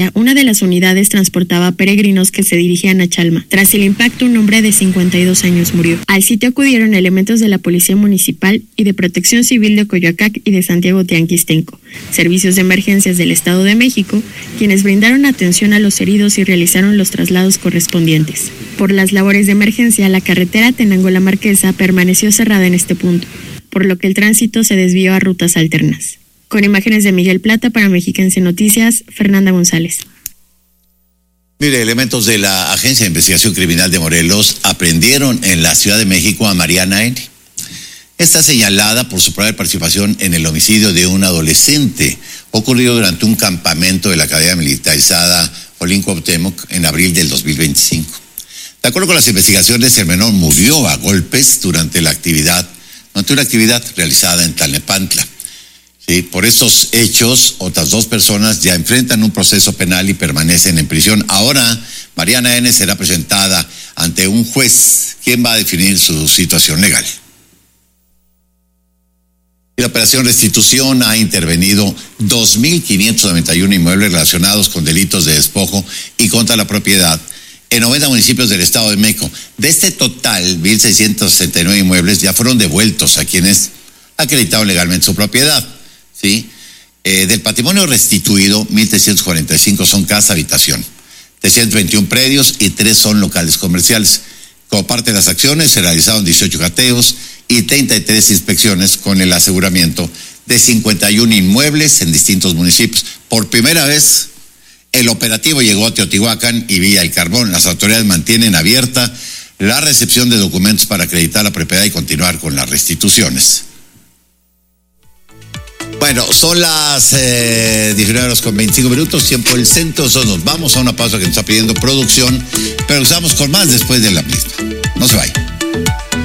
Una de las unidades transportaba peregrinos que se dirigían a Chalma. Tras el impacto, un hombre de 52 años murió. Al sitio acudieron elementos de la Policía Municipal y de Protección Civil de Coyoacac y de Santiago Tianguistenco, servicios de emergencias del Estado de México, quienes brindaron atención a los heridos y realizaron los traslados correspondientes. Por las labores de emergencia, la carretera Tenango-La Marquesa permaneció cerrada en este punto, por lo que el tránsito se desvió a rutas alternas. Con imágenes de Miguel Plata para Mexiquense Noticias, Fernanda González. Mire, elementos de la Agencia de Investigación Criminal de Morelos aprendieron en la Ciudad de México a Mariana N. Está señalada por su probable participación en el homicidio de un adolescente ocurrido durante un campamento de la Academia Militarizada Olin Cuauhtémoc en abril del 2025. De acuerdo con las investigaciones, el menor murió a golpes durante una actividad realizada en Tlalnepantla. Sí, por estos hechos, otras 2 personas ya enfrentan un proceso penal y permanecen en prisión. Ahora, Mariana N. será presentada ante un juez, quien va a definir su situación legal. La Operación Restitución ha intervenido 2.591 inmuebles relacionados con delitos de despojo y contra la propiedad en 90 municipios del Estado de México. De este total, 1.669 inmuebles ya fueron devueltos a quienes acreditaron legalmente su propiedad. ¿Sí? Del patrimonio restituido, 1.345 son casa habitación, 321 predios y 3 son locales comerciales. Como parte de las acciones se realizaron 18 cateos y 33 inspecciones con el aseguramiento de 51 inmuebles en distintos municipios. Por primera vez, el operativo llegó a Teotihuacán y Villa El Carbón. Las autoridades mantienen abierta la recepción de documentos para acreditar la propiedad y continuar con las restituciones. Bueno, son las 19:25, tiempo del centro. Nos vamos a una pausa que nos está pidiendo producción, pero estamos con más después de la misma. No se vayan.